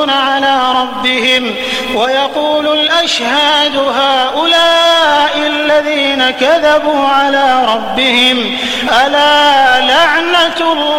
على ربهم ويقول الأشهاد هؤلاء الذين كذبوا على ربهم ألا لعنة الله